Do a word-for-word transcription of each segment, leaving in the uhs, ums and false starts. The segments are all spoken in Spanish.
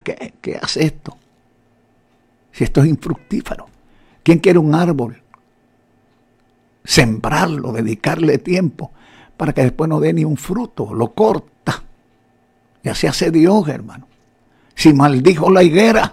qué? ¿Qué hace esto? Si esto es infructífero. ¿Quién quiere un árbol? Sembrarlo, dedicarle tiempo para que después no dé ni un fruto, lo corta. Y así hace Dios, hermano. Si maldijo la higuera.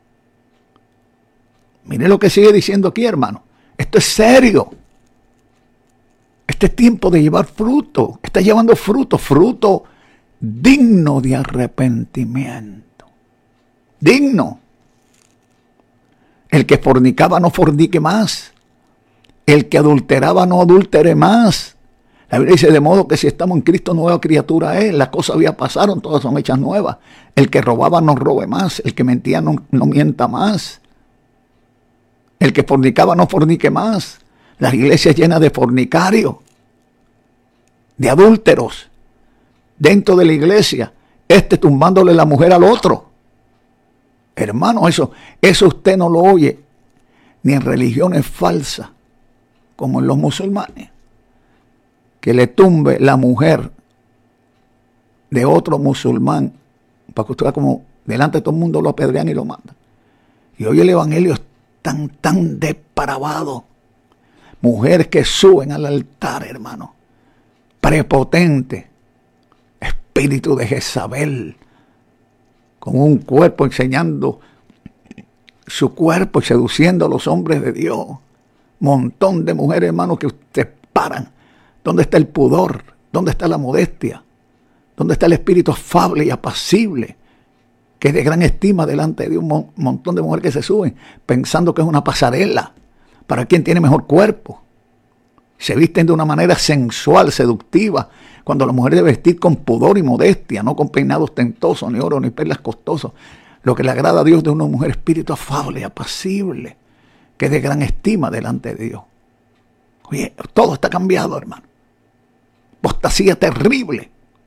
Mire lo que sigue diciendo aquí, hermano. Esto es serio. Este es tiempo de llevar fruto. Está llevando fruto, fruto digno de arrepentimiento. Digno. El que fornicaba no fornique más. El que adulteraba no adultere más. La Biblia dice, de modo que si estamos en Cristo, nueva criatura es. Las cosas ya pasaron, todas son hechas nuevas. El que robaba no robe más. El que mentía no, no mienta más. El que fornicaba no fornique más. Las iglesias llenas de fornicarios, de adúlteros, dentro de la iglesia, este tumbándole la mujer al otro. Hermano, eso, eso usted no lo oye ni en religiones falsas, como en los musulmanes. Que le tumbe la mujer de otro musulmán, para que usted vea como delante de todo el mundo lo apedrean y lo matan. Y hoy el evangelio es tan, tan depravado. Mujeres que suben al altar, hermano, prepotente, espíritu de Jezabel, con un cuerpo enseñando su cuerpo y seduciendo a los hombres de Dios. Montón de mujeres, hermano, que ustedes paran. ¿Dónde está el pudor? ¿Dónde está la modestia? ¿Dónde está el espíritu afable y apacible, que es de gran estima delante de un mon- montón de mujeres que se suben, pensando que es una pasarela para quien tiene mejor cuerpo? Se visten de una manera sensual, seductiva, cuando la mujer debe vestir con pudor y modestia, no con peinados ostentosos, ni oro, ni perlas costosos. Lo que le agrada a Dios de una mujer, espíritu afable y apacible, que es de gran estima delante de Dios. Oye, todo está cambiado, hermano. Apostasía terrible.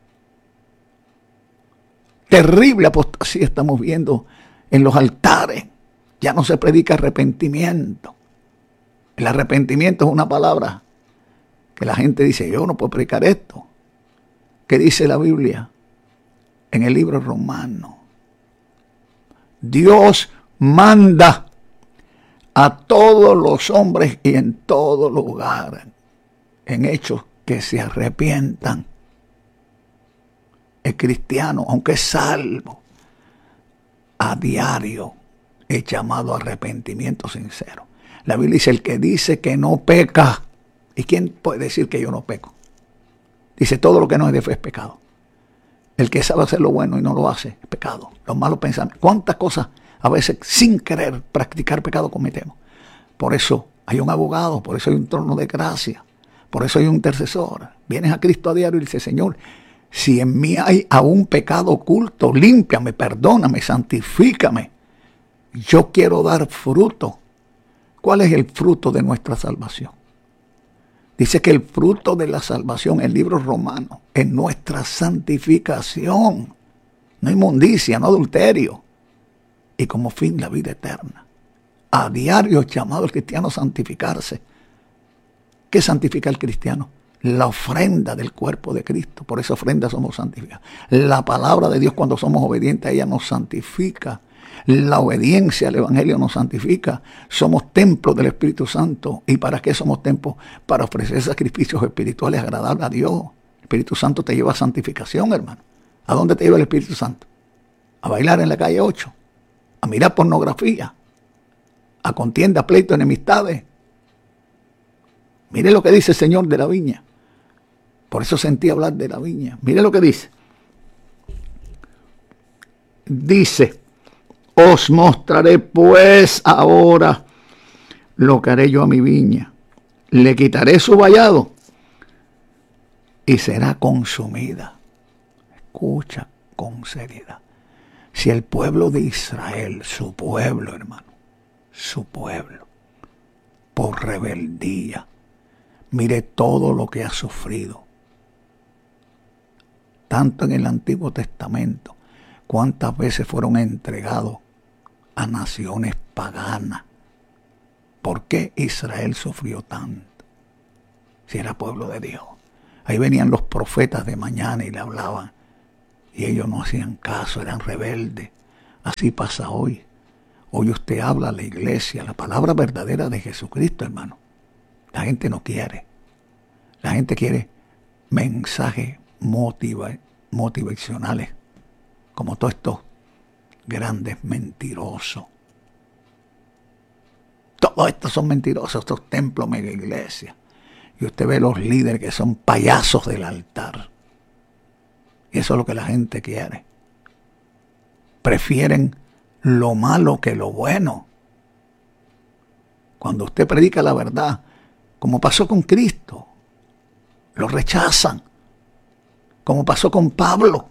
Terrible apostasía estamos viendo en los altares. Ya no se predica arrepentimiento. El arrepentimiento es una palabra que la gente dice, yo no puedo predicar esto. ¿Qué dice la Biblia? En el libro romano. Dios manda a todos los hombres y en todo lugar, en hechos, que se arrepientan. El cristiano, aunque es salvo, a diario es llamado a arrepentimiento sincero. La Biblia dice, el que dice que no peca. ¿Y quién puede decir que yo no peco? Dice, todo lo que no es de fe es pecado. El que sabe hacer lo bueno y no lo hace es pecado. Los malos pensamientos. ¿Cuántas cosas a veces sin querer practicar pecado cometemos? Por eso hay un abogado, por eso hay un trono de gracia, por eso hay un intercesor. Vienes a Cristo a diario y dices, Señor, si en mí hay aún pecado oculto, límpiame, perdóname, santifícame. Yo quiero dar fruto. ¿Cuál es el fruto de nuestra salvación? Dice que el fruto de la salvación, el libro romano, es nuestra santificación. No inmundicia, no adulterio. Y como fin la vida eterna. A diario es llamado el cristiano a santificarse. ¿Qué santifica el cristiano? La ofrenda del cuerpo de Cristo. Por esa ofrenda somos santificados. La palabra de Dios, cuando somos obedientes a ella, nos santifica. La obediencia al evangelio nos santifica. Somos templos del Espíritu Santo. ¿Y para qué somos templos? Para ofrecer sacrificios espirituales agradables a Dios. El Espíritu Santo te lleva a santificación, hermano. ¿A dónde te lleva el Espíritu Santo? A bailar en la calle ocho, a mirar pornografía, a contienda, pleito, enemistades. Mire lo que dice el Señor de la viña. Por eso sentí hablar de la viña. Mire lo que dice. Dice, os mostraré pues ahora lo que haré yo a mi viña. Le quitaré su vallado y será consumida. Escucha con seriedad. Si el pueblo de Israel, su pueblo, hermano, su pueblo, por rebeldía, mire todo lo que ha sufrido, tanto en el Antiguo Testamento, cuántas veces fueron entregados a naciones paganas. ¿Por qué Israel sufrió tanto? Si era pueblo de Dios. Ahí venían los profetas de mañana y le hablaban. Y ellos no hacían caso, eran rebeldes. Así pasa hoy. Hoy usted habla a la iglesia, la palabra verdadera de Jesucristo, hermano. La gente no quiere. La gente quiere mensajes motiva, motivacionales, como todos estos grandes mentirosos. Todos estos son mentirosos, estos templos, mega iglesias. Y usted ve los líderes que son payasos del altar. Y eso es lo que la gente quiere. Prefieren lo malo que lo bueno. Cuando usted predica la verdad, como pasó con Cristo, lo rechazan. Como pasó con Pablo.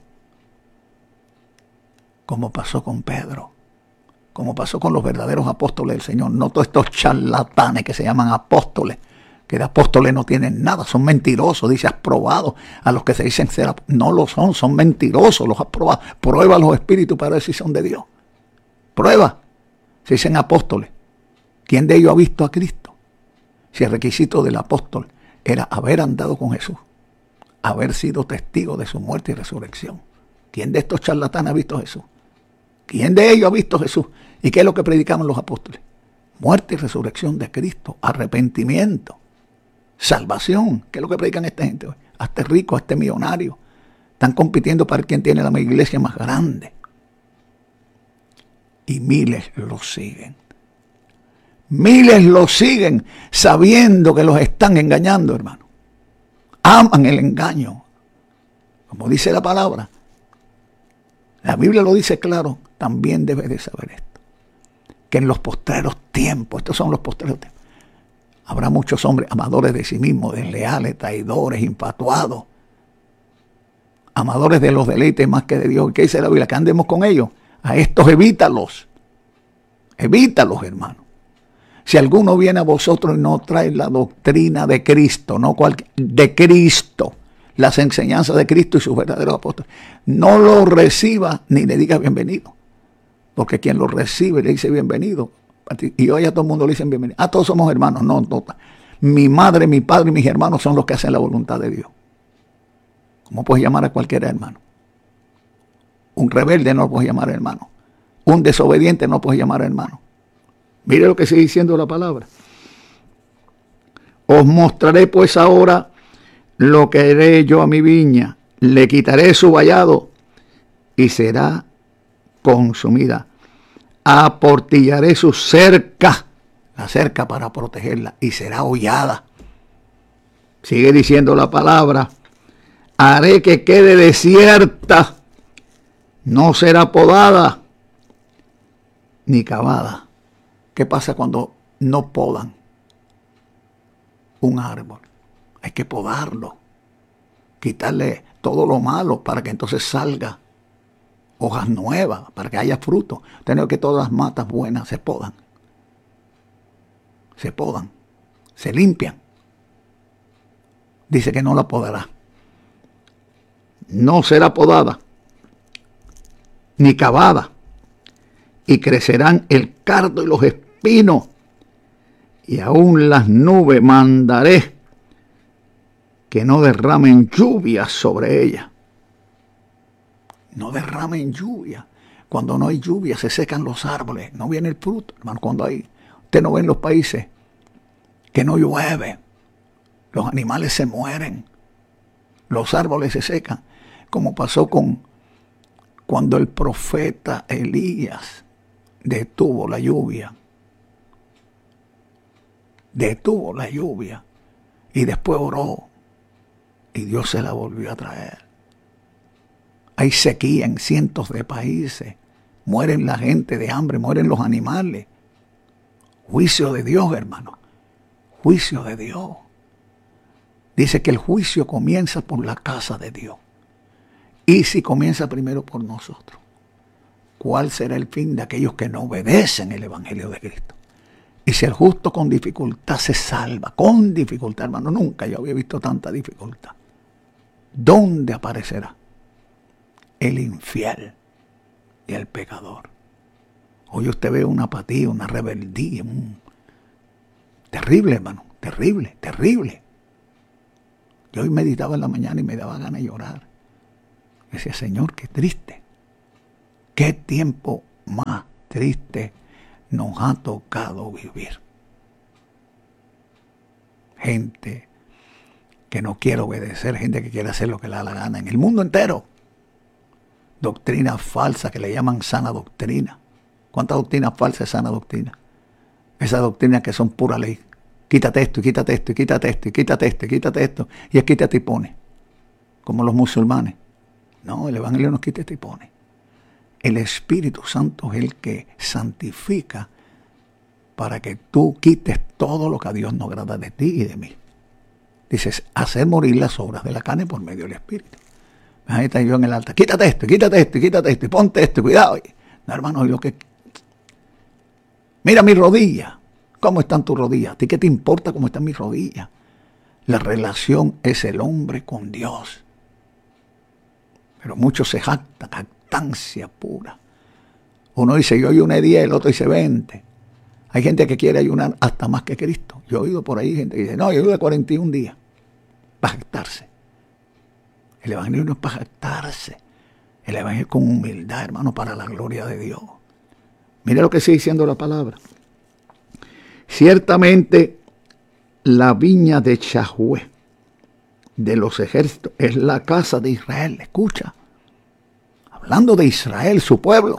Como pasó con Pedro. Como pasó con los verdaderos apóstoles del Señor. No todos estos charlatanes que se llaman apóstoles, que de apóstoles no tienen nada, son mentirosos. Dice, has probado a los que se dicen ser apóstoles. No lo son, son mentirosos, los has probado. Prueba los espíritus para ver si son de Dios. Prueba. Se dicen apóstoles. ¿Quién de ellos ha visto a Cristo? Si el requisito del apóstol era haber andado con Jesús, haber sido testigo de su muerte y resurrección. ¿Quién de estos charlatanes ha visto a Jesús? ¿Quién de ellos ha visto a Jesús? ¿Y qué es lo que predicaban los apóstoles? Muerte y resurrección de Cristo, arrepentimiento, salvación. ¿Qué es lo que predican esta gente hoy? Hazte rico, hazte millonario. Están compitiendo para quien tiene la iglesia más grande. Y miles lo siguen. Miles lo siguen sabiendo que los están engañando, hermano. Aman el engaño. Como dice la palabra. La Biblia lo dice claro. También debes de saber esto. Que en los postreros tiempos, estos son los postreros tiempos, habrá muchos hombres amadores de sí mismos, desleales, traidores, infatuados. Amadores de los deleites más que de Dios. ¿Qué dice la Biblia? Que andemos con ellos. A estos evítalos. Evítalos, hermano. Si alguno viene a vosotros y no trae la doctrina de Cristo, no cualquier, de Cristo, las enseñanzas de Cristo y sus verdaderos apóstoles, no lo reciba ni le diga bienvenido. Porque quien lo recibe le dice bienvenido. Y hoy a todo el mundo le dicen bienvenido. Ah, todos somos hermanos. No, no. Mi madre, mi padre y mis hermanos son los que hacen la voluntad de Dios. ¿Cómo puedes llamar a cualquiera hermano? Un rebelde no lo puedes llamar hermano. Un desobediente no lo puedes llamar hermano. Mire lo que sigue diciendo la palabra. Os mostraré pues ahora lo que haré yo a mi viña. Le quitaré su vallado y será consumida. Aportillaré su cerca, la cerca para protegerla, y será hollada. Sigue diciendo la palabra. Haré que quede desierta. No será podada ni cavada. ¿Qué pasa cuando no podan un árbol? Hay que podarlo, quitarle todo lo malo para que entonces salga hojas nuevas, para que haya fruto. Tenemos que todas las matas buenas se podan, se podan, se limpian. Dice que no la podará. No será podada ni cavada, y crecerán el cardo y los espinos, y aún las nubes mandaré que no derramen lluvia sobre ella. No derramen lluvia. Cuando no hay lluvia se secan los árboles, no viene el fruto, hermano. Cuando hay, usted no ve en los países que no llueve, los animales se mueren, los árboles se secan, como pasó con cuando el profeta Elías detuvo la lluvia. Detuvo la lluvia y después oró y Dios se la volvió a traer. Hay sequía en cientos de países. Mueren la gente de hambre, mueren los animales. Juicio de Dios, hermano. Juicio de Dios. Dice que el juicio comienza por la casa de Dios. Y si comienza primero por nosotros, ¿cuál será el fin de aquellos que no obedecen el Evangelio de Cristo? Y si el justo con dificultad se salva, con dificultad, hermano, nunca yo había visto tanta dificultad. ¿Dónde aparecerá el infiel y el pecador? Hoy usted ve una apatía, una rebeldía, un... terrible, hermano, terrible, terrible. Yo hoy meditaba en la mañana y me daba ganas de llorar. Decía, Señor, qué triste, qué tiempo triste nos ha tocado vivir. Gente que no quiere obedecer, gente que quiere hacer lo que le da la gana en el mundo entero. Doctrina falsa que le llaman sana doctrina. ¿Cuántas doctrinas falsas es sana doctrina? Esas doctrinas que son pura ley. Quítate esto, y quítate esto, y quítate esto, y quítate esto, y quítate esto. Y es quítate y pone. Como los musulmanes. No, el Evangelio no quita y pone. El Espíritu Santo es el que santifica para que tú quites todo lo que a Dios no agrada de ti y de mí. Dices, hacer morir las obras de la carne por medio del Espíritu. Ahí está yo en el altar. Quítate esto, quítate esto, quítate esto, y ponte esto, cuidado. No, hermano, yo que... Mira mi rodilla. ¿Cómo están tus rodillas? ¿A ti qué te importa cómo están mis rodillas? La relación es el hombre con Dios. Pero muchos se jactan, jactancia pura. Uno dice, yo ayuné diez, el otro dice veinte. Hay gente que quiere ayunar hasta más que Cristo. Yo he oído por ahí gente que dice, no, yo ayuno cuarenta y un días. Para jactarse. El Evangelio no es para jactarse. El Evangelio es con humildad, hermano, para la gloria de Dios. Mira lo que sigue diciendo la palabra. Ciertamente la viña de Yahweh de los ejércitos es la casa de Israel. Escucha. Hablando de Israel, su pueblo.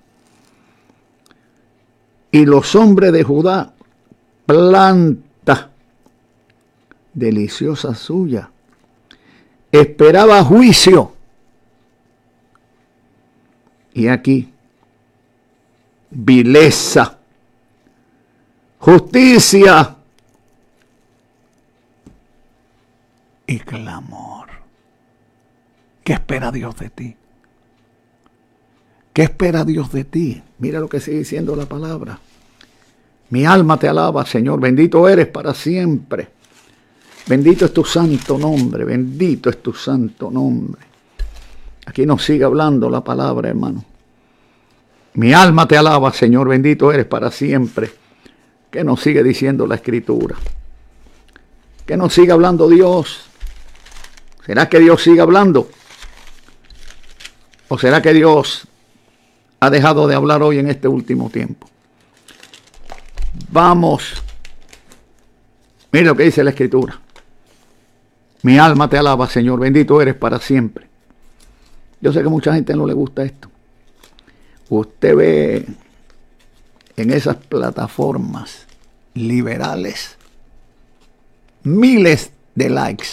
Y los hombres de Judá, planta deliciosa suya. Esperaba juicio. Y aquí, vileza, justicia y clamor. ¿Qué espera Dios de ti? ¿Qué espera Dios de ti? Mira lo que sigue diciendo la palabra. Mi alma te alaba, Señor. Bendito eres para siempre. Bendito es tu santo nombre. Bendito es tu santo nombre. Aquí nos sigue hablando la palabra, hermano. Mi alma te alaba, Señor. Bendito eres para siempre. ¿Qué nos sigue diciendo la Escritura? ¿Qué nos sigue hablando Dios? ¿Será que Dios sigue hablando? ¿O será que Dios ha dejado de hablar hoy en este último tiempo? Vamos. Mira lo que dice la Escritura. Mi alma te alaba, Señor. Bendito eres para siempre. Yo sé que a mucha gente no le gusta esto. Usted ve en esas plataformas liberales miles de likes,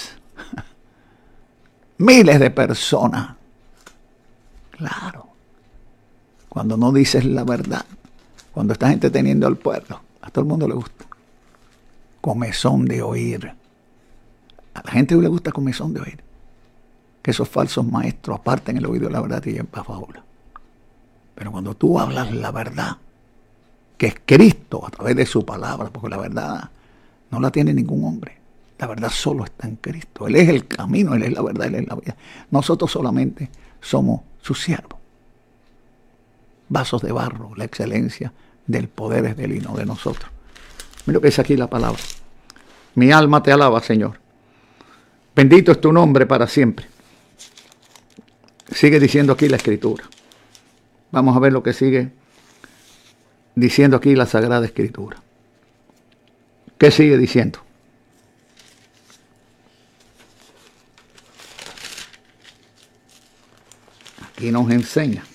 miles de personas. Claro, cuando no dices la verdad, cuando estás entreteniendo al pueblo, a todo el mundo le gusta. Comezón de oír. A la gente le gusta comezón de oír. Que esos falsos maestros aparten el oído de la verdad y lleven para fábula. Pero cuando tú hablas la verdad, que es Cristo a través de su palabra, porque la verdad no la tiene ningún hombre. La verdad solo está en Cristo. Él es el camino, Él es la verdad, Él es la vida. Nosotros solamente somos sus siervos. Vasos de barro, la excelencia del poder es de Él y no de nosotros. Mira lo que dice aquí la palabra. Mi alma te alaba, Señor. Bendito es tu nombre para siempre. Sigue diciendo aquí la Escritura. Vamos a ver lo que sigue diciendo aquí la Sagrada Escritura. ¿Qué sigue diciendo? Aquí nos enseña